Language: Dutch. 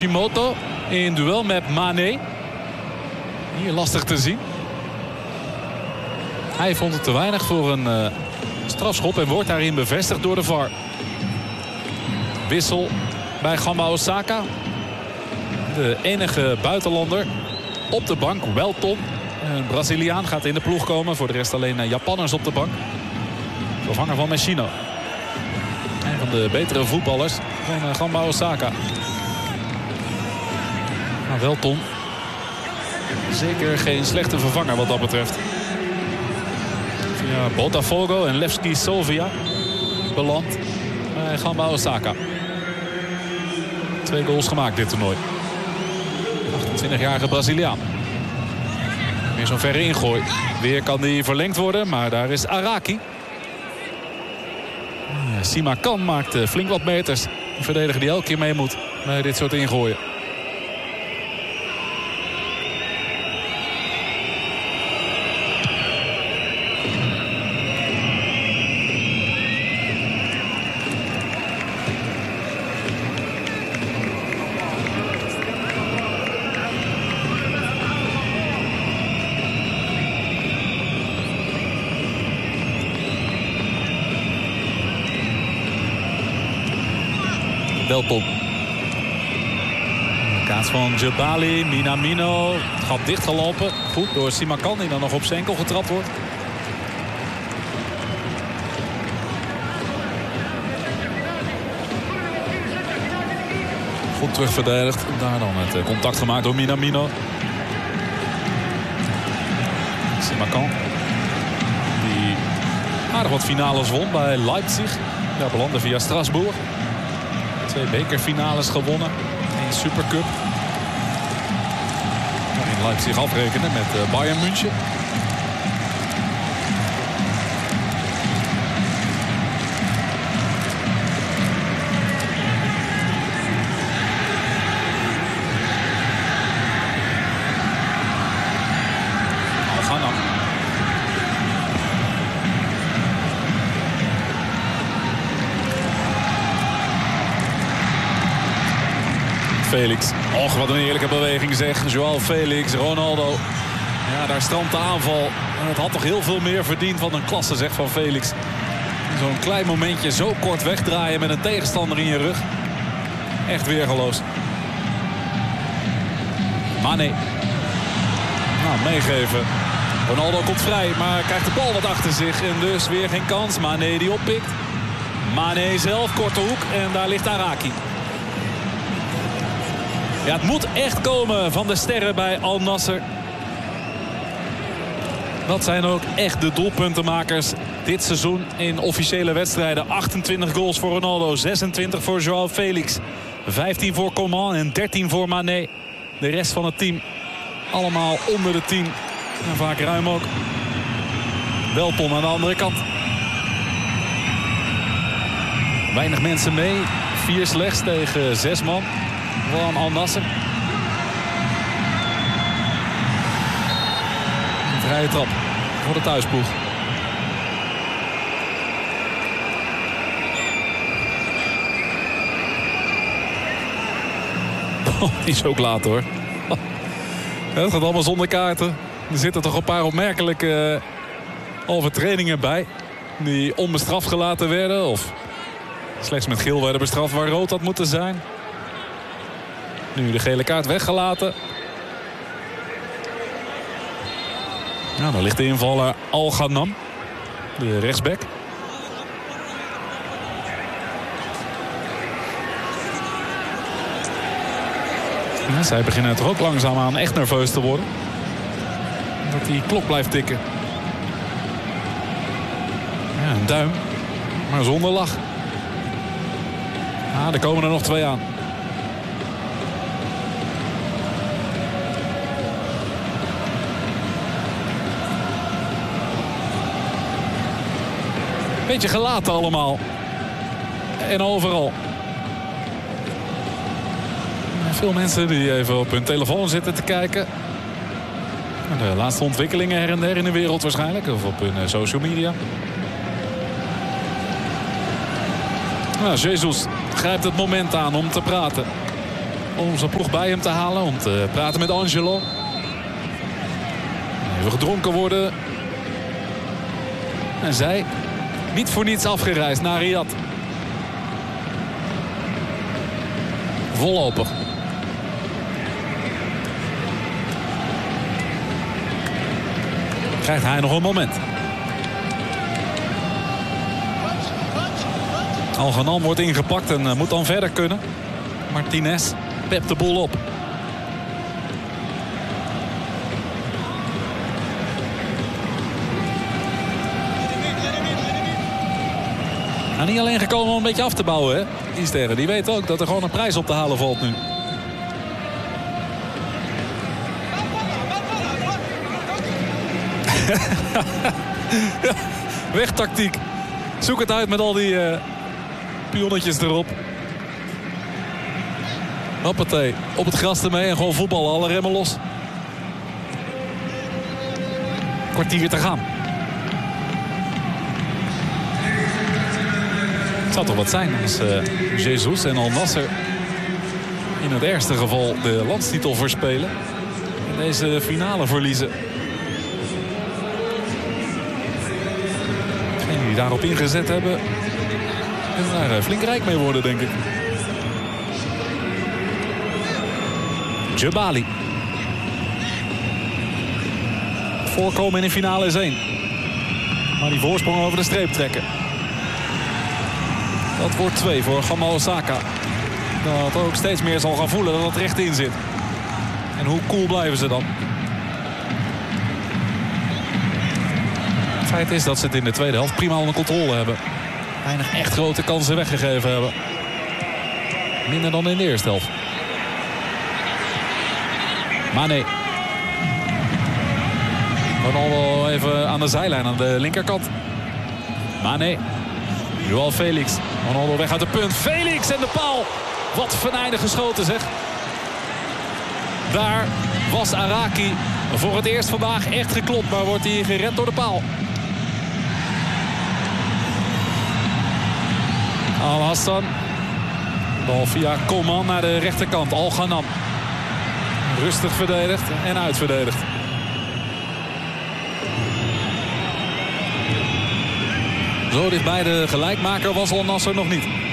Moto in duel met Mané. Hier lastig te zien. Hij vond het te weinig voor een strafschop en wordt daarin bevestigd door de VAR. Wissel bij Gamba Osaka. De enige buitenlander op de bank, Welton. Een Braziliaan gaat in de ploeg komen. Voor de rest alleen Japanners op de bank. Vervanger van Machino. Een van de betere voetballers van Gamba Osaka. Maar Welton. Zeker geen slechte vervanger wat dat betreft. Via Botafogo en Levski Sofia beland bij Gamba Osaka. 2 goals gemaakt dit toernooi. 28-jarige Braziliaan. Weer zo'n verre ingooi. Weer kan die verlengd worden, maar daar is Araki. Simakan maakt flink wat meters. Een verdediger die elke keer mee moet bij dit soort ingooien. Welton. Kaats van Djibali, Minamino. Het gat dichtgelopen. Goed door Simakan die dan nog op zijn enkel getrapt wordt. Goed terugverdedigd. Daar dan het contact gemaakt door Minamino. Simakan. Die aardig wat finales won bij Leipzig. Ja, belandde via Strasbourg. 2 bekerfinales gewonnen. 1 Supercup. In Leipzig afrekenen met Bayern München. Felix. Och, wat een heerlijke beweging zeg. Joao Felix, Ronaldo. Ja, daar strandt de aanval. En het had toch heel veel meer verdiend van een klasse zeg van Felix. Zo'n klein momentje zo kort wegdraaien met een tegenstander in je rug. Echt weergeloos. Mané. Nou, meegeven. Ronaldo komt vrij, maar krijgt de bal wat achter zich. En dus weer geen kans. Mané die oppikt. Mané zelf, korte hoek. En daar ligt Araki. Ja, het moet echt komen van de sterren bij Al Nassr. Dat zijn ook echt de doelpuntenmakers dit seizoen in officiële wedstrijden. 28 goals voor Ronaldo, 26 voor Joao Felix. 15 voor Coman en 13 voor Mané. De rest van het team allemaal onder de 10. En vaak ruim ook. Welton aan de andere kant. Weinig mensen mee. 4 slechts tegen 6 man. Van Al Nassr. Een vrije trap voor de thuisploeg. Oh, die is ook laat hoor. Het gaat allemaal zonder kaarten. Er zitten toch een paar opmerkelijke overtredingen bij. Die onbestraft gelaten werden. Of slechts met geel werden bestraft waar rood had moeten zijn. Nu de gele kaart weggelaten. Nou, daar ligt de invaller Al Ghanam. De rechtsback. Ja, zij beginnen toch ook langzaamaan echt nerveus te worden. Dat die klok blijft tikken. Ja, een duim. Maar zonder lach. Ah, er komen er nog 2 aan. Beetje gelaten allemaal. En overal. Veel mensen die even op hun telefoon zitten te kijken. De laatste ontwikkelingen her en der in de wereld waarschijnlijk. Of op hun social media. Nou, Jesus grijpt het moment aan om te praten. om zijn ploeg bij hem te halen. Om te praten met Angelo. Even gedronken worden. En zij niet voor niets afgereisd naar Riyadh. Voorlopig. Krijgt hij nog een moment. Al-Ghanan wordt ingepakt en moet dan verder kunnen. Martinez pept de boel op. En niet alleen gekomen om een beetje af te bouwen, hè? Die sterren, die weten ook dat er gewoon een prijs op te halen valt nu. Ja, wegtactiek. Zoek het uit met al die pionnetjes erop. Hoppatee, op het gras ermee en gewoon voetballen, alle remmen los. Kwartier te gaan. Het zou toch wat zijn als Jesus en Al Nassr in het ergste geval de landstitel verspelen. En deze finale verliezen. Degenen die daarop ingezet hebben, kunnen daar flink rijk mee worden, denk ik. Djebali. Voorkomen in de finale is 1. Maar die voorsprong over de streep trekken. Dat wordt 2 voor Gamal Osaka. Dat ook steeds meer zal gaan voelen dat het recht in zit. En hoe cool blijven ze dan? Het feit is dat ze het in de tweede helft prima onder controle hebben. Weinig echt grote kansen weggegeven hebben. Minder dan in de eerste helft. Mane. Ronaldo even aan de zijlijn aan de linkerkant. Mane. Joao Felix. Ronaldo weg uit de punt. Felix en de paal. Wat venijnig geschoten, zeg. Daar was Araki voor het eerst vandaag echt geklopt. Maar wordt hij gered door de paal. Al Hassan. Bal via Coman naar de rechterkant. Al-Ghanan. Rustig verdedigd en uitverdedigd. Zo dichtbij de gelijkmaker was Al Nassr nog niet.